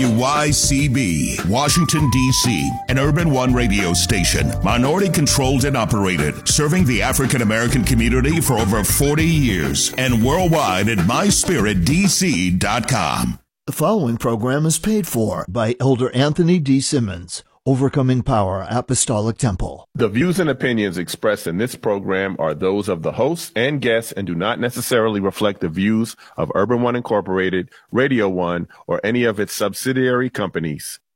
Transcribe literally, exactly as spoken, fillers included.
Y C B, Washington, D C, an Urban One radio station, minority controlled and operated, serving the African American community for over forty years, and worldwide at my spirit d c dot com. The following program is paid for by Elder Anthony D. Simmons, Overcoming Power Apostolic Temple. The views and opinions expressed in this program are those of the hosts and guests and do not necessarily reflect the views of Urban One Incorporated, Radio One, or any of its subsidiary companies.